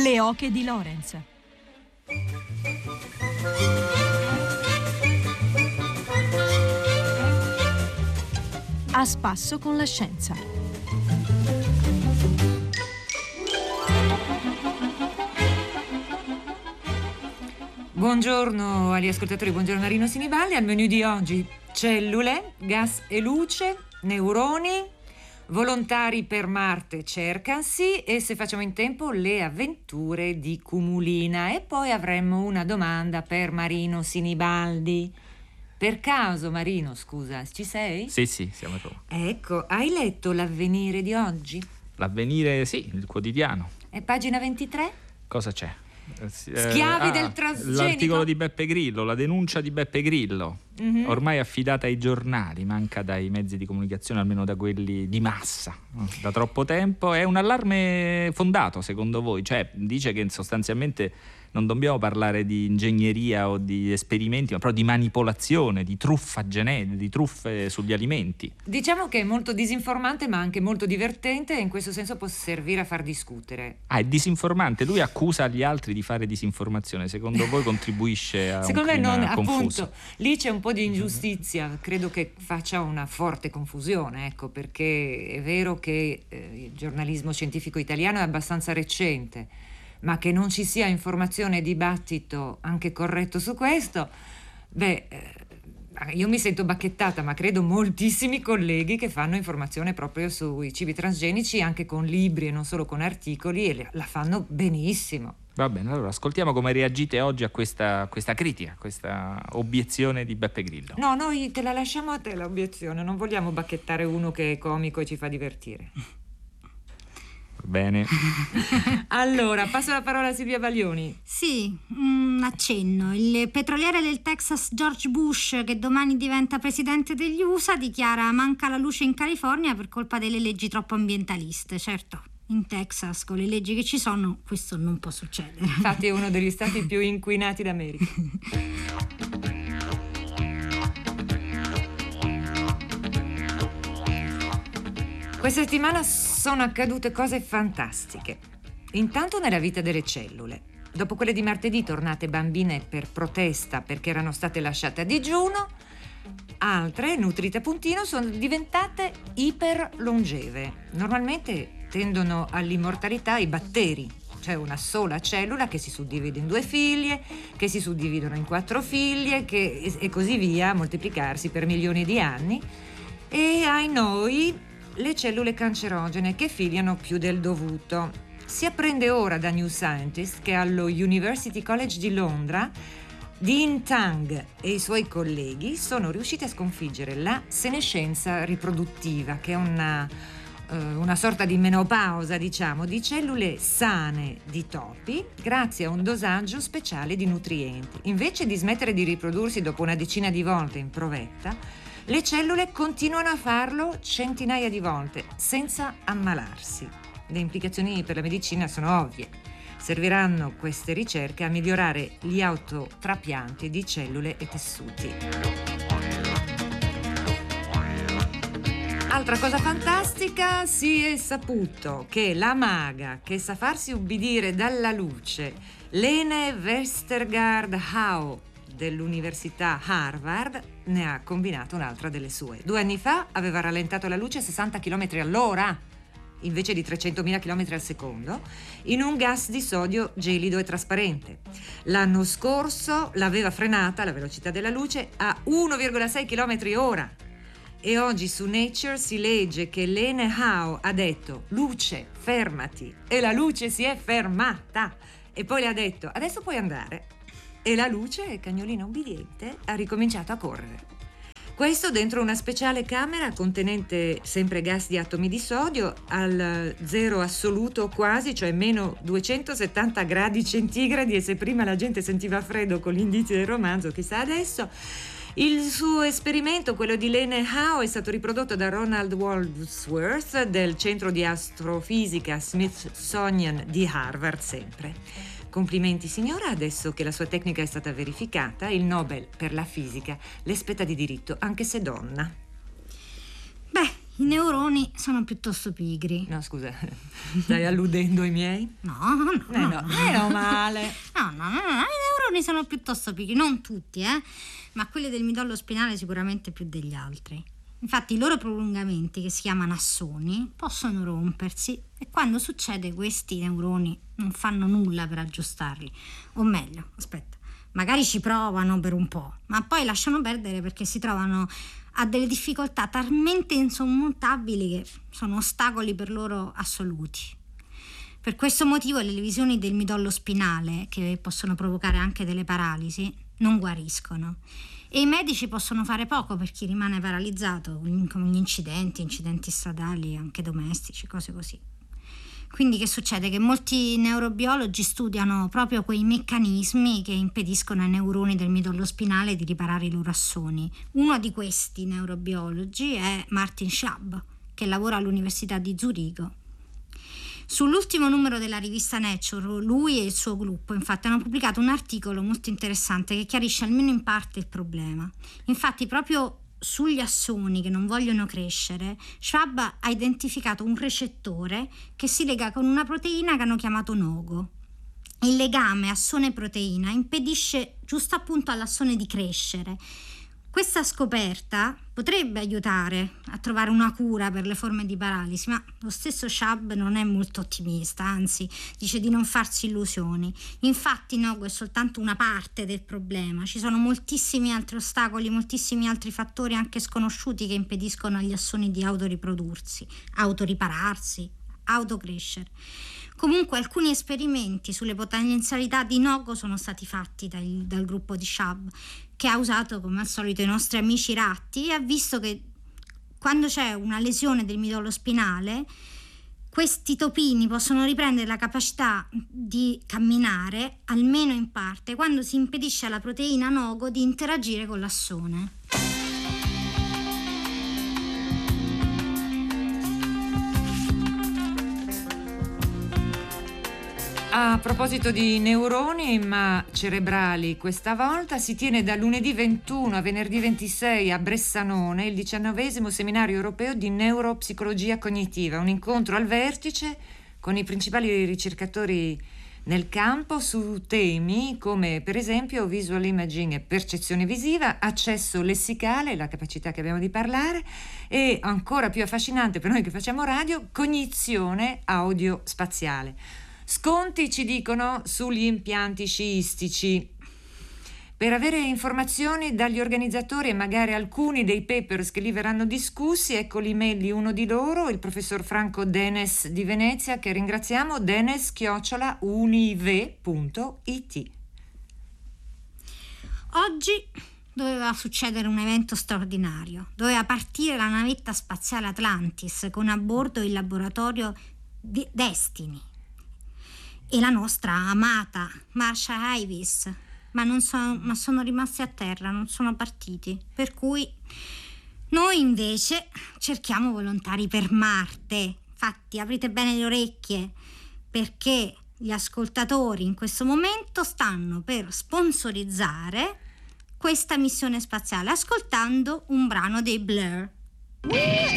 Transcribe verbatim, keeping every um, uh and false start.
Le oche di Lorenz. A spasso con la scienza. Buongiorno agli ascoltatori, buongiorno Marino Sinibaldi. Al menù di oggi: cellule, gas e luce, neuroni, volontari per Marte cercansi e, se facciamo in tempo, le avventure di Cumulina. E poi avremmo una domanda per Marino Sinibaldi. Per caso, Marino, scusa, ci sei? Sì, sì, siamo tu. Ecco, hai letto l'Avvenire di oggi? L'Avvenire, sì, il quotidiano. E pagina ventitré? Cosa c'è? Schiavi ah, del transgenico. L'articolo di Beppe Grillo, la denuncia di Beppe Grillo, mm-hmm. ormai affidata ai giornali, manca dai mezzi di comunicazione, almeno da quelli di massa, da troppo tempo. È un allarme fondato, secondo voi? Cioè, dice che sostanzialmente non dobbiamo parlare di ingegneria o di esperimenti, ma proprio di manipolazione, di truffa genetica, di truffe sugli alimenti. Diciamo che è molto disinformante, ma anche molto divertente, e in questo senso può servire a far discutere. Ah, è disinformante. Lui accusa gli altri di fare disinformazione. Secondo voi contribuisce a Secondo un me non, confuso? Appunto, lì c'è un po' di ingiustizia. Credo che faccia una forte confusione, ecco, perché è vero che eh, il giornalismo scientifico italiano è abbastanza recente, ma che non ci sia informazione e dibattito anche corretto su questo, beh, eh, io mi sento bacchettata, ma credo moltissimi colleghi che fanno informazione proprio sui cibi transgenici, anche con libri e non solo con articoli, e la fanno benissimo. Va bene, allora ascoltiamo come reagite oggi a questa, questa critica, a questa obiezione di Beppe Grillo. No, noi te la lasciamo a te l'obiezione, non vogliamo bacchettare uno che è comico e ci fa divertire. Bene. Allora, passo la parola a Silvia Baglioni. Sì, un accenno. Il petroliere del Texas George Bush, che domani diventa presidente degli U S A, dichiara: manca la luce in California per colpa delle leggi troppo ambientaliste. Certo, in Texas, con le leggi che ci sono, questo non può succedere. Infatti è uno degli stati più inquinati d'America. Questa settimana sono accadute cose fantastiche. Intanto nella vita delle cellule. Dopo quelle di martedì, tornate bambine per protesta perché erano state lasciate a digiuno, altre, nutrite a puntino, sono diventate iperlongeve. Normalmente tendono all'immortalità i batteri, cioè una sola cellula che si suddivide in due figlie, che si suddividono in quattro figlie, che, e così via, a moltiplicarsi per milioni di anni. E ai noi le cellule cancerogene che figliano più del dovuto. Si apprende ora da New Scientist che allo University College di Londra Dean Tang e i suoi colleghi sono riusciti a sconfiggere la senescenza riproduttiva, che è una, uh, una sorta di menopausa, diciamo, di cellule sane di topi, grazie a un dosaggio speciale di nutrienti. Invece di smettere di riprodursi dopo una decina di volte in provetta, le cellule continuano a farlo centinaia di volte senza ammalarsi. Le implicazioni per la medicina sono ovvie. Serviranno queste ricerche a migliorare gli autotrapianti di cellule e tessuti. Altra cosa fantastica, si è saputo che la maga che sa farsi ubbidire dalla luce, Lene Westergaard Howe dell'Università Harvard, ne ha combinato un'altra delle sue. Due anni fa aveva rallentato la luce a sessanta chilometri all'ora invece di trecentomila chilometri al secondo in un gas di sodio gelido e trasparente. L'anno scorso l'aveva frenata la velocità della luce a uno virgola sei chilometri ora. E oggi su Nature si legge che Lene Howe ha detto: luce, fermati. E la luce si è fermata. E poi le ha detto: adesso puoi andare. E la luce, cagnolina ubbidiente, ha ricominciato a correre. Questo dentro una speciale camera contenente sempre gas di atomi di sodio al zero assoluto quasi, cioè meno duecentosettanta gradi centigradi, e se prima la gente sentiva freddo con gli indizi del romanzo, chissà adesso. Il suo esperimento, quello di Lene Howe, è stato riprodotto da Ronald Wadsworth del Centro di Astrofisica Smithsonian di Harvard, sempre. Complimenti signora, adesso che la sua tecnica è stata verificata, il Nobel per la fisica le spetta di diritto, anche se donna. Beh, I neuroni sono piuttosto pigri. No, scusa, stai alludendo ai miei? No, no, Eh no. no, meno male. No, no, no, no, i neuroni sono piuttosto pigri, non tutti, eh, ma quelli del midollo spinale sicuramente più degli altri. Infatti i loro prolungamenti, che si chiamano assoni, possono rompersi e quando succede questi neuroni non fanno nulla per aggiustarli. O meglio, aspetta, magari ci provano per un po', ma poi lasciano perdere perché si trovano a delle difficoltà talmente insormontabili che sono ostacoli per loro assoluti. Per questo motivo le lesioni del midollo spinale, che possono provocare anche delle paralisi, non guariscono. E i medici possono fare poco per chi rimane paralizzato, come gli incidenti, incidenti stradali, anche domestici, cose così. Quindi che succede? Che molti neurobiologi studiano proprio quei meccanismi che impediscono ai neuroni del midollo spinale di riparare i loro assoni. Uno di questi neurobiologi è Martin Schwab, che lavora all'Università di Zurigo. Sull'ultimo numero della rivista Nature, lui e il suo gruppo infatti hanno pubblicato un articolo molto interessante che chiarisce almeno in parte il problema. Infatti proprio sugli assoni che non vogliono crescere, Schwab ha identificato un recettore che si lega con una proteina che hanno chiamato nogo. Il legame assone-proteina impedisce giusto appunto all'assone di crescere. Questa scoperta potrebbe aiutare a trovare una cura per le forme di paralisi, ma lo stesso Schwab non è molto ottimista, anzi dice di non farsi illusioni. Infatti Nogo è soltanto una parte del problema, ci sono moltissimi altri ostacoli, moltissimi altri fattori anche sconosciuti che impediscono agli assoni di autoriprodursi, autoripararsi, autocrescere. Comunque alcuni esperimenti sulle potenzialità di Nogo sono stati fatti dal, dal gruppo di Schwab, che ha usato come al solito i nostri amici ratti e ha visto che quando c'è una lesione del midollo spinale questi topini possono riprendere la capacità di camminare, almeno in parte, quando si impedisce alla proteina Nogo di interagire con l'assone. A proposito di neuroni, ma cerebrali questa volta, si tiene da lunedì ventuno a venerdì ventisei a Bressanone il diciannovesimo seminario europeo di neuropsicologia cognitiva, un incontro al vertice con i principali ricercatori nel campo su temi come per esempio visual imaging e percezione visiva, accesso lessicale, la capacità che abbiamo di parlare, e ancora più affascinante per noi che facciamo radio, cognizione audio-spaziale. Sconti, ci dicono, sugli impianti sciistici. Per avere informazioni dagli organizzatori e magari alcuni dei papers che lì verranno discussi, ecco l'email di uno di loro, il professor Franco Denes di Venezia, che ringraziamo, denes chiocciola unive punto it. Oggi doveva succedere un evento straordinario. Doveva partire la navetta spaziale Atlantis con a bordo il laboratorio di Destiny e la nostra amata Marsha Ivis, ma, non so, ma sono rimasti a terra, non sono partiti. Per cui noi invece cerchiamo volontari per Marte. Infatti aprite bene le orecchie, perché gli ascoltatori in questo momento stanno per sponsorizzare questa missione spaziale ascoltando un brano dei Blur.